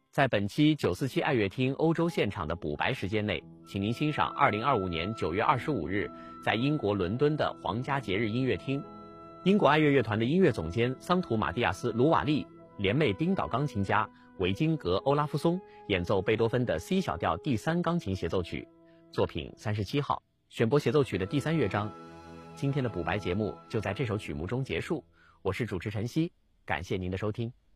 在本期947爱乐厅欧洲现场的补白时间内，请您欣赏2025年9月25日在英国伦敦的皇家节日音乐厅，英国爱乐乐团的音乐总监桑图马蒂亚斯·卢瓦利联袂冰岛钢琴家维金格·欧拉夫松演奏贝多芬的 C 小调第3钢琴协奏曲，作品37号，选播协奏曲的第3乐章。今天的补白节目就在这首曲目中结束，我是主持陈曦，感谢您的收听。